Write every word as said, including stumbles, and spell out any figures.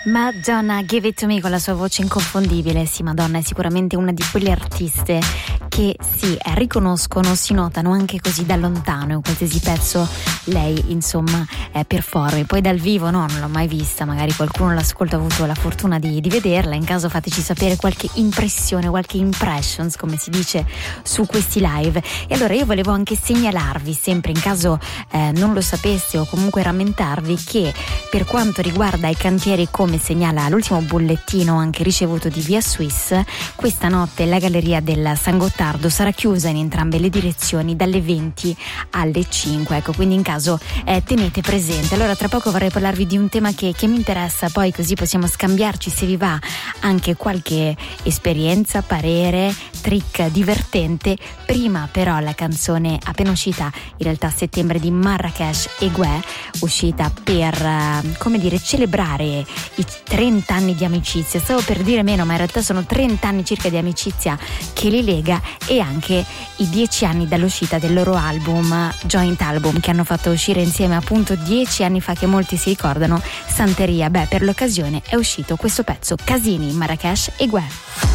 Madonna, Give It To Me con la sua voce inconfondibile. Sì, Madonna è sicuramente una di quelle artiste che sì, riconoscono, si notano anche così da lontano in qualsiasi pezzo lei insomma eh, performi. Poi dal vivo no, non l'ho mai vista, magari qualcuno l'ascolta, ha avuto la fortuna di, di vederla. In caso fateci sapere qualche impressione, qualche impressions come si dice su questi live. E allora io volevo anche segnalarvi, sempre in caso eh, non lo sapeste o comunque rammentarvi, che per quanto riguarda i cantieri, come segnala l'ultimo bollettino anche ricevuto di Via Suisse, questa notte la galleria del San Gottardo sarà chiusa in entrambe le direzioni dalle venti alle cinque, ecco, quindi in caso eh, tenete presente. Allora tra poco vorrei parlarvi di un tema che, che mi interessa, poi così possiamo scambiarci, se vi va, anche qualche esperienza, parere, trick divertente. Prima però la canzone appena uscita in realtà a settembre di Marracash e Guè, uscita per eh, come dire celebrare i trenta anni di amicizia, stavo per dire meno ma in realtà sono trenta anni circa di amicizia che li lega, e anche i dieci anni dall'uscita del loro album, joint album, che hanno fatto uscire insieme appunto dieci anni fa, che molti si ricordano, Santeria. Beh, per l'occasione è uscito questo pezzo, Casini, Marracash e Guè.